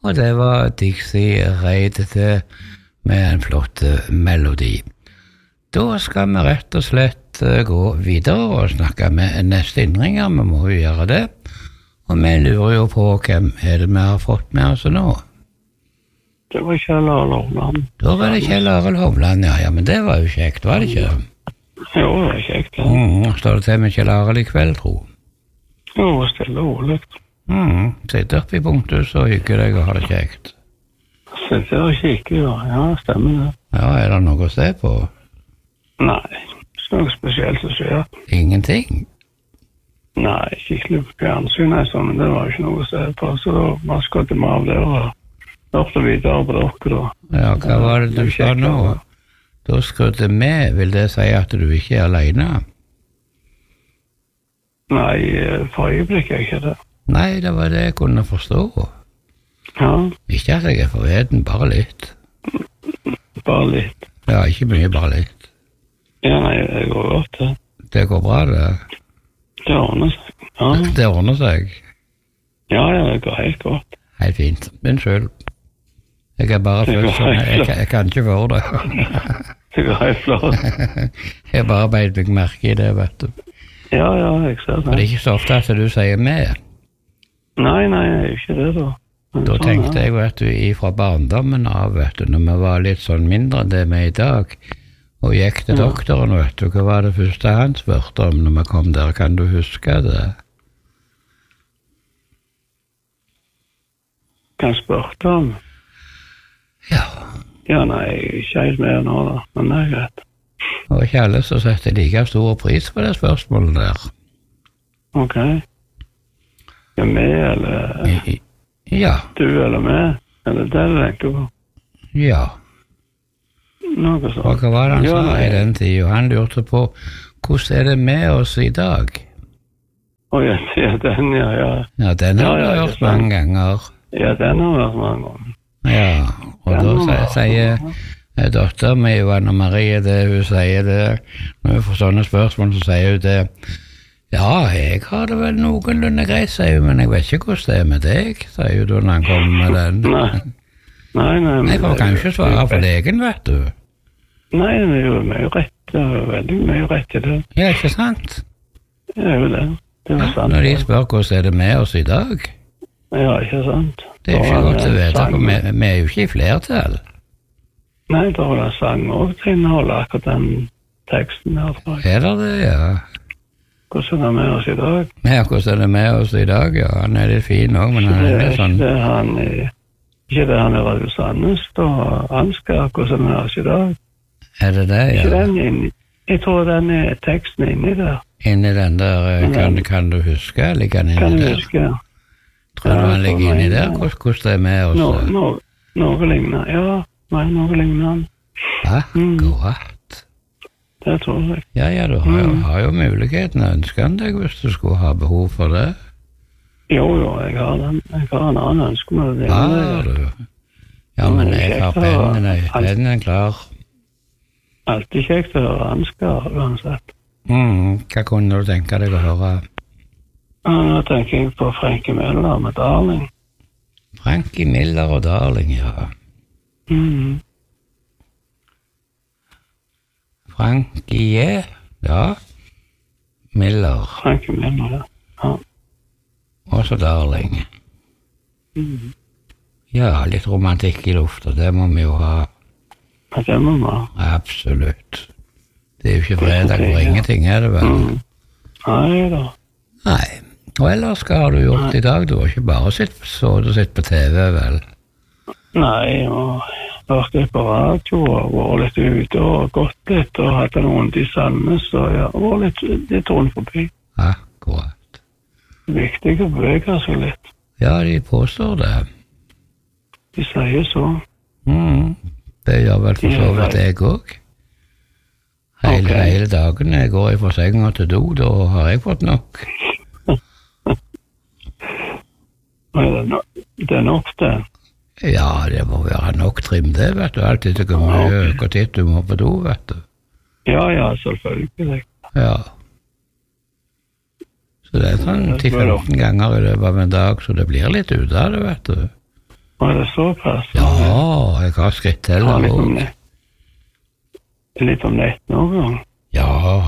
og det var Dixie Raid til med en flott melodi. Da skal vi rett og slett gå videre og snakke med neste innringer, vi må jo gjøre det, og vi lurer jo på hvem er det vi har fått med oss nå. Det var Kjell Arild Hovland. Da var det Kjell Arild Hovland, ja, men det var jo kjekt, var det ikke? Jo, det var kjekt, ja. Står det til med Kjell Arild i kveld, tro? Jo, stille og rolig. Sitter oppe i punktus og hygger deg og har det kjekt. Sitter og kikker, ja, stemmer det. Ja, er det noe å se på? Nei, ikke noe spesielt å se. Ingenting? Nei, ikke litt på fjernsyn, men det var ikke noe å se på, så da bare skjøtte vi av det og hørte videre på dere da. Ja, hva var det du sa nå? Da skrudde med, vil det si at du ikke er alene? Nei, for øyeblikk er ikke det. Nei, det var det jeg kunne forstå. Ja. Ikke at jeg er forveden, bare litt. Bare litt? Ja, ikke mye, bare litt. Ja, nei, det går godt, det. Det går bra, det? Det ordner seg, ja. Det ordner seg? Ja, det går helt godt. Helt fint. Unnskyld. Jeg er bare følt sånn, jeg kan ikke få det. Det går helt flott. Jeg bare beit meg merke i det, vet du. Ja, jeg ser det. For det er ikke så ofte at du sier med. Nei, det er ikke det da. Men Da sånn, tenkte jeg, vet du, ifra barndommen av, vet du, når vi var litt sånn mindre enn det vi er i dag, og gikk til doktoren, vet du, hva var det første han spurte om når vi kom der? Kan du huske det? Kan jeg spørre om? Ja. Ja, nei, ikke helt mer nå da, men det er greit. Og ikke alle som setter like stor pris på det spørsmålet der. Ok. Ja, med eller Ja. du eller med? Eller det du tenker på? Ja. Noe sånt. Og hva var det han Ja, sa nei. i den tiden? Han lurte på, hvordan er det med oss i dag? Ja, den, ja. Ja, den har Ja, du ja, hørt det er mange ganger. Ja, den har vært mange ganger. Ja, og da sier datter mi, Anna Marie, det hun sier det, når hun får sånne spørsmål, så sier hun det, ja, jeg har det vel noenlunde greit, sier hun, men jeg vet ikke hvordan det er med deg, sier hun da når han kommer med den. Nei. Men Jeg får kanskje svare for legen, vet du. Nei, det er jo mye rett, det er veldig mye rett i det. Ja, ikke sant? Det er jo det. Det er jo sant. Når de spør hvordan er det med oss i dag, Ja, ikke sant. det er jo ikke godt å vite, for vi er jo ikke i flertall. Nei, da var det sang også til inneholdet akkurat den teksten herfra. Er det det, ja? Hvordan er det med oss i dag? Ja, hvordan er det med oss i dag, ja? Han er litt fin også, men han er litt sånn... Ikke det han er Radio Sandnes, da han skal hvordan er det med oss i dag. Er det det, Ikke ja? den inni. Jeg tror den er teksten inni der. Inni den der, kan du huske, ligger han Kan inni du der? huske? Tror du han ligger inni der? Hvordan det er med oss? Noe lignende, ja. Nei, noe lignende. Akkurat. Det tror jeg. Ja, du har jo muligheten å ønske han deg hvis du skulle ha behov for det. Jo, jeg har den. Jeg har en annen ønske med det. Har du? Ja, men jeg har pennen klar. Alltid kjekt å høre ønsker, uansett. Hva kunne du tenke deg å høre? Nå tenker jeg på Frankie Miller med Darling. Frankie Miller og Darling, ja. Frankie, ja. Miller. Frankie Miller, ja. Og så Darling. Ja, litt romantikk i lufta, det må vi jo ha. Ja, det må vi ha. Absolutt. Det er jo ikke fredag for ingenting, er det vel? Nei da. Nei. Og ellers hva har du gjort i dag? Du har ikke bare sett på TV, vel? Nei, jeg har hørt litt på radio og vært litt ute og gått litt og hatt en rundt i Sandnes og jeg har vært litt rundt forbi. Akkurat. Viktig å bevege seg litt. Ja, de påstår det. De sier så. Det gjør vel for så vidt jeg òg. Hele dagen jeg går fra senga til do, da har jeg fått nok. Det er nok det. Ja, det må være nok trim det, vet du. Alltid til hvor tid du må på do, vet du. Ja, selvfølgelig. Ja. Så det er sånn 10-15 ganger i løpet av en dag, så det blir litt ut av det, vet du. Var det såpass? Ja, jeg har skritteller også. Litt om nett noen gang. Ja.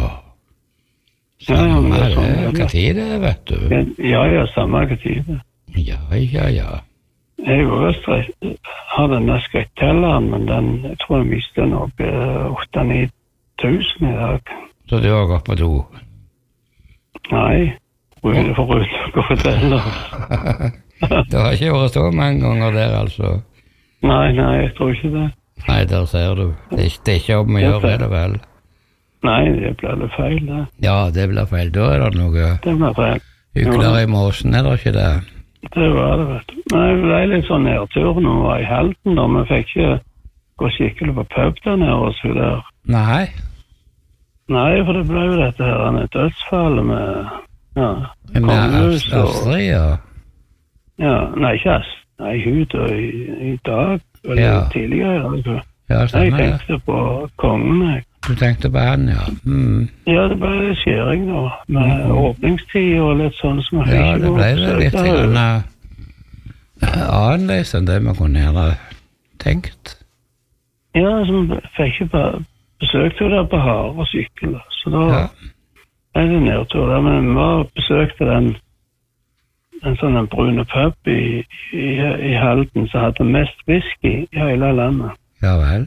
Ja, men Samme det er sånn, det, hva tid det er, vet du. Ja, samme hva tid det. Ja. Jeg også har denne skrittelleren, men jeg tror jeg mistet den opp 8-9 tusen i dag. Så du har gått på do? Nei, rute for rute går det heller. Du har ikke vært så mange ganger der, altså? Nei, jeg tror ikke det. Nei, der ser du. Det er ikke om å gjøre, er det vel? Nei, det blir litt feil, det. Ja, det blir feil. Da er det noe Det blir feil. hykler i måsen, er det ikke det? Det var det, vet du. Nei, det ble litt sånn nedtur når vi var i Halden, da. Vi fikk ikke gå skikkelig på pub der nede og så der. Nei. Nei, for det ble jo dette her, en dødsfall med, Med kongehus Astrid, ja. Ja, nei, ikke Nei, hun døde i dag, eller Ja. tidligere. Altså. Ja, Jeg stemmer det. tenkte på kongen, jeg. Du tenkte på han, ja. Ja, det ble litt skjering da, med åpningstid og litt sånn som jeg Ja, ikke det ble så litt det er jo- annerledes enn det vi kunne ha tenkt. Ja, så vi fikk ikke besøkte jo der på Hare og sykkel, så da Ja. er det nedtur der, men vi var besøkte en sånn en brune pub i Halden som hadde mest whisky i hele landet. Ja vel.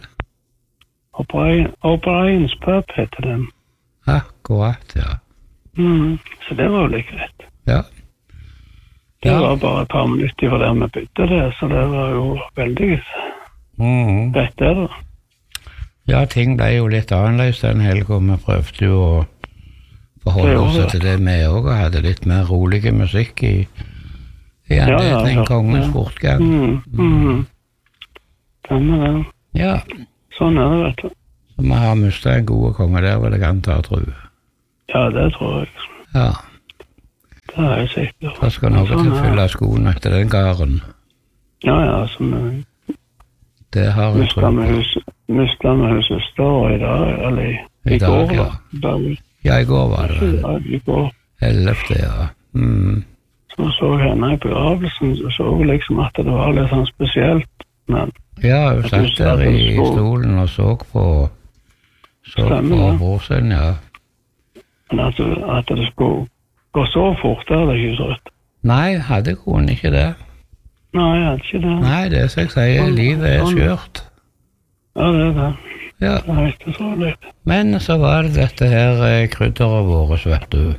O'Briens pub heter den. Akkurat, ja. Så det var jo litt greit. Ja. Det Ja. var bare et par minutter for der vi bodde det, så det var jo veldig greit det da. Ja, ting ble jo litt annerledes den helgen. Vi prøvde jo å forholde Det oss gjorde til det med òg, og hadde litt mer rolig musikk i anledning kongens bortgang. Stemmer det. Ja, Sånn er det, vet du. så vi har mistet en god konge der, vil jeg anta og tro. Ja, det tror jeg. Ja, Det er jeg sikkert. da skal noe til å fylle skoene etter den garen. Ja, så vi Det har jeg tro på. mistet med hun søster i dag, eller I dag, går, ja. da. Ja, i går var det vel. Ja, i går. 11., ja. Så så henne i begravelsen, så så liksom at det var litt sånn spesielt, men Ja, hun satt der i stolen og så på Stemmer, ja. bror sin, ja. men at det skulle gå så fort, det hadde jeg ikke trodd. Nei, hadde konen ikke det. Nei, jeg hadde ikke det. Nei, det som jeg sier, livet er skjørt. Ja, det er det. Ja, Det er ikke så litt. men så var det dette her krydderet vårt, vet du.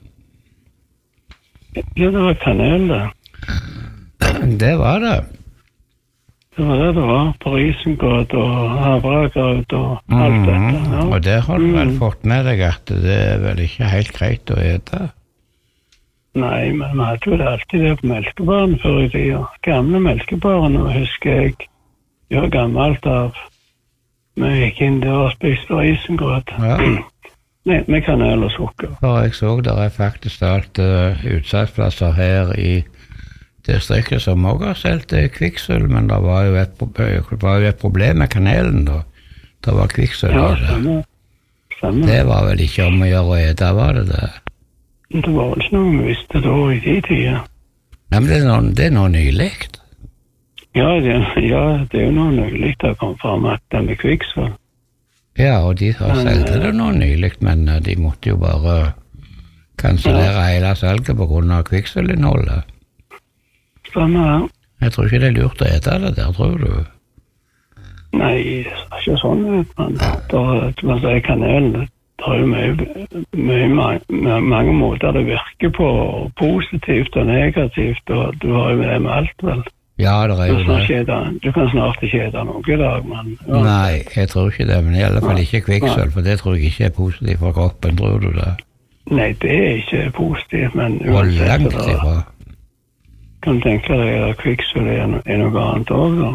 Ja, det var kanel, det. Det var det. Det var det var. På risengrøt og havregrøt og alt dette. Ja. Og det har du vel fått med deg at det er vel ikke helt greit å ete. Nei, men vi hadde jo det alltid det på melkebaren før i tida. Gamle melkebaren, husker jeg. Det var gammelt av. Vi gikk inn der og spiste risengrøt. Ja, Nei, med kanel og sukker. for jeg så der er faktisk alt utsalgsplasser her i distriktet som også har solgt kvikksølv, men det var jo et problem med kanelen da. Det var kvikksølv Ja, i det. stemmer. Det var vel ikke om å gjøre å ete, var det det? Det var vel ikke noe vi visste da i de tider. Nei, men det er noe nylig. Ja, det er jo noe nylig det kom fram at det med kvikksølv. Ja, og de har solgt det nå nylig, men de måtte jo bare kansellere hele salget på grunn av kvikksølvinnholdet. Stemmer det. Jeg tror ikke det er lurt å ete det der, tror du? Nei, det er ikke sånn ut, men man sier kanel, det er jo mange måter det virker på, positivt og negativt, og du har jo det med alt, vel. Ja, det er jo det. Du kan snart ikke ete noe i dag, men... Ja. Nei, jeg tror ikke det, men i alle fall ikke kvikksølv, for det tror jeg ikke er positivt for kroppen, tror du det? Nei, det er ikke positivt, men Og langt det ifra. kan tenke deg at kvikksølv er noe annet også, da.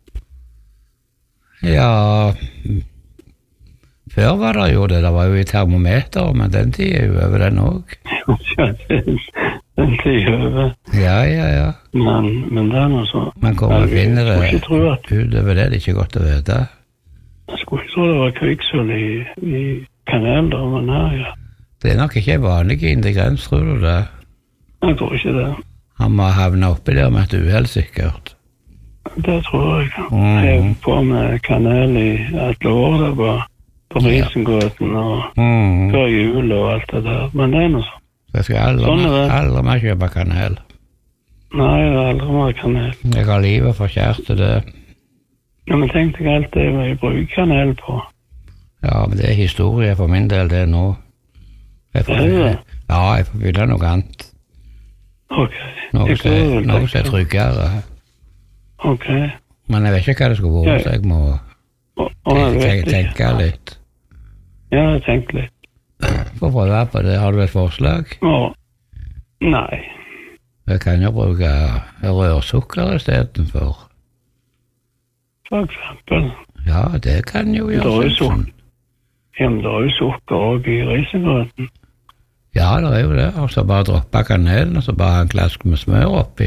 Ja, før var det jo det var jo i termometer, men den tid er jo over den også. Den tid over. Ja. Men det er noe så... Men hvor man finner det Jeg skulle ikke tro at utover det, det er ikke godt å vite. Jeg skulle ikke tro det var kvikksølv i kanel, da, men her, ja. Det er nok ikke vanlig ingrediens, tror du det? Jeg tror ikke det. Han må havne oppi der med et uheld sikkert. det tror jeg. Jeg er på med kanel i et år der på Risengåten og før jul og alt det der. Men det er noe sånn. Jeg skal aldri mer kjøpe kanel. Nei, jeg har aldri mer kanel. Jeg har livet for kjært til det. Ja, men tenk deg alt det jeg bruker kanel på. Ja, men det er historie for min del, det nå. Jeg får fylle noe annet. Ok. Noe som er tryggere. Ok. Men jeg vet ikke hva det skulle være, så jeg må tenke litt. Ja, jeg tenker litt. For å prøve på det, har du et forslag? Nei. Jeg kan jo bruke rørsukker i stedet for. For eksempel. Ja, det kan jo gjøre sånn. Ja, men det er jo sukker også i Risengåten. Ja, det er jo det. Og så bare droppe kanelen, og så bare ha en klask med smør oppi.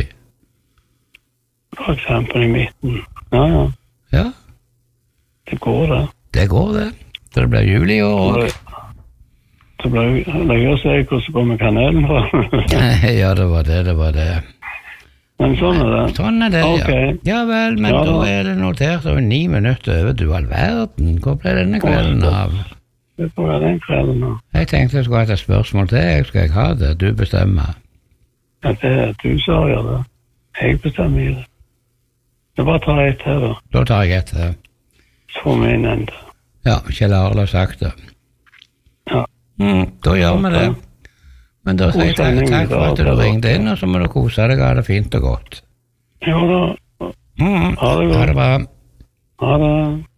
For eksempel i midten. Ja. Ja. Det går det. Det går det. Så det blir jul i år også. Det gjør seg hvordan det går med kanelen fra. Ja, det var det. Men sånn er det. Sånn er det, okay. Ja vel, men da er det notert over 9 minutter over. Du all verden, hvor ble denne kvelden av? Det var den kvelden av. Jeg tenkte jeg skulle ha et spørsmål til deg. Skal jeg ha det? Du bestemmer. Ja, det er du som gjør det. Jeg bestemmer i det. Det bare tar ett her da. Da tar jeg ett her. Så får vi inn enda. Ja, Kjell Arild har sagt det. Ja. Da gjør vi det. Men da sier jeg takk for at du ringte inn, og så må du kose deg, ha det fint og godt. Ja da. Ha det godt. Ha det bra. Ha det.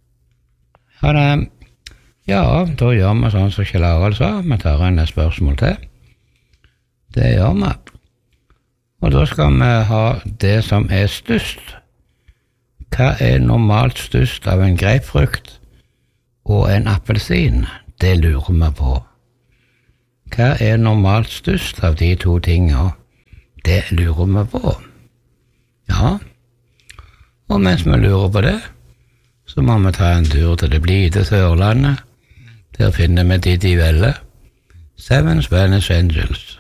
Ha det. Ja, da gjør vi sånn som Kjell Arild sa. Vi tar inn et spørsmål til. Det gjør vi. Og da skal vi ha det som er størst. Hva er normalt størst av en grapefrukt og en appelsin? Det lurer vi på. Hva er normalt størst av de to tingene? Det lurer vi på. Ja. Og mens vi lurer på det, så må vi ta en tur til det blide Sørlandet. Der finner vi Didi Velle, Seven Spanish Angels.